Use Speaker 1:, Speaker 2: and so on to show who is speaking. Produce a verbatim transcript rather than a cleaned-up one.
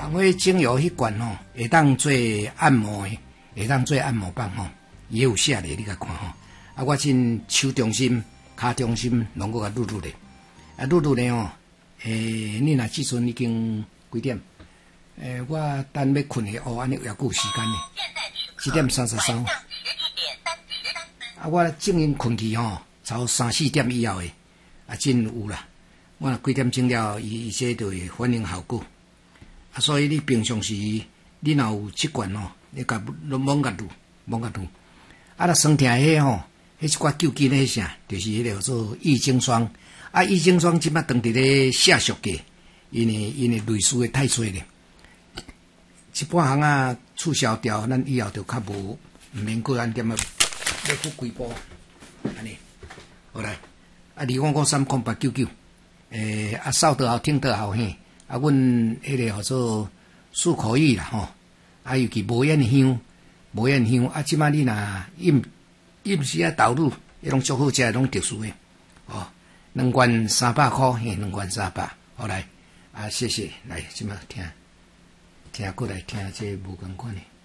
Speaker 1: 啊，我精油迄罐吼，会当做按摩的，会当做按摩棒吼，也有写咧，你甲看吼。啊，我趁手中心、骹中心拢搁甲撸撸咧，啊撸撸咧吼，诶，你若即阵已经几点？诶，我等要困去哦，安尼也够时间咧，七点三十三。啊，我正因困去吼，超三四点以后诶，啊真有啦。我若几点钟了，伊伊这就会反映效果。啊，所以你平常时你若有习惯吼，你甲猛甲撸，猛甲撸。啊，若酸痛迄吼，迄一寡救筋迄啥，就是迄个叫做益精霜。啊，益精霜即摆当伫咧下属价，因为因为类似诶太多咧。一半行啊促销掉，咱以后就较无毋免过按点啊，要付几波，安尼，好来，啊，二五五三空八九九，诶，啊，扫得好，听得好嘿，啊，阮迄个叫做漱口液啦吼，啊，尤其无烟香，无烟香，啊，即摆你若饮饮时啊投入，迄种足好食，拢特殊诶，哦，两罐三百块，嘿，两罐三百，好来，啊，谢谢，来，即摆听。听过来听这无共款的。